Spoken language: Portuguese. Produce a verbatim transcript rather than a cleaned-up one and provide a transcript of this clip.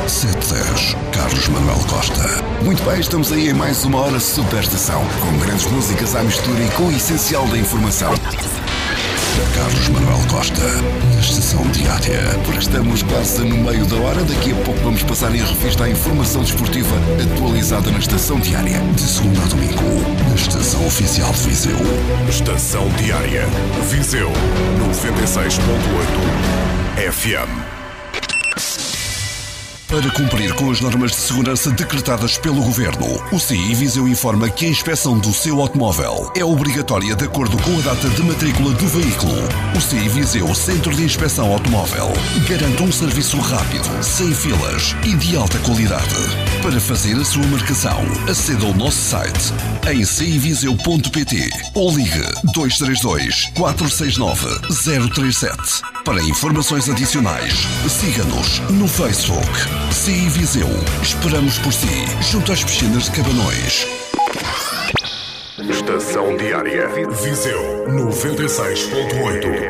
sete dez, Carlos Manuel Costa. Muito bem, estamos aí em mais uma hora Superestação, com grandes músicas à mistura e com o essencial da informação. Carlos Manuel Costa, na Estação Diária. Porque estamos quase no meio da hora, daqui a pouco vamos passar em revista a informação desportiva atualizada na Estação Diária. De segunda a domingo, na Estação Oficial de Viseu. Estação Diária, Viseu, noventa e seis ponto oito F M. Para cumprir com as normas de segurança decretadas pelo Governo, o C I Viseu informa que a inspeção do seu automóvel é obrigatória de acordo com a data de matrícula do veículo. O C I Viseu Centro de Inspeção Automóvel garante um serviço rápido, sem filas e de alta qualidade. Para fazer a sua marcação, aceda ao nosso site em c i viseu ponto p t ou ligue dois três dois, quatro seis nove, zero três sete. Para informações adicionais, siga-nos no Facebook. C I Viseu. Esperamos por si, junto às piscinas de Cabanões. Estação Diária, Viseu, noventa e seis ponto oito